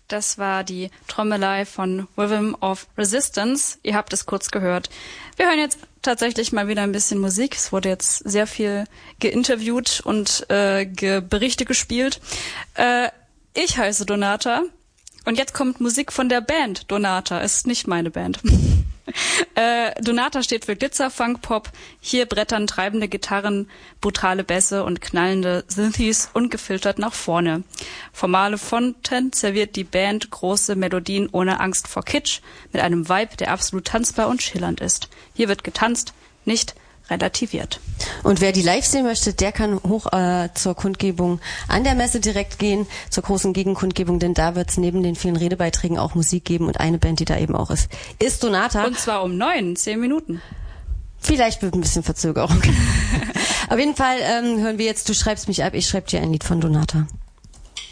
Das war die Trommelei von Rhythm of Resistance. Ihr habt es kurz gehört. Wir hören jetzt tatsächlich mal wieder ein bisschen Musik. Es wurde jetzt sehr viel geinterviewt und Berichte gespielt. Ich heiße Donata und jetzt kommt Musik von der Band Donata. Ist nicht meine Band. Donata steht für Glitzer, Funk, Pop. Hier brettern treibende Gitarren, brutale Bässe und knallende Synthes ungefiltert nach vorne. Formale Fonten serviert die Band große Melodien ohne Angst vor Kitsch, mit einem Vibe, der absolut tanzbar und schillernd ist. Hier wird getanzt, nicht relativiert. Und wer die live sehen möchte, der kann hoch zur Kundgebung an der Messe direkt gehen, zur großen Gegenkundgebung, denn da wird es neben den vielen Redebeiträgen auch Musik geben und eine Band, die da eben auch ist Donata. Und zwar um 10 Minuten. Vielleicht mit ein bisschen Verzögerung. Auf jeden Fall hören wir jetzt Du schreibst mich ab, ich schreib dir ein Lied von Donata.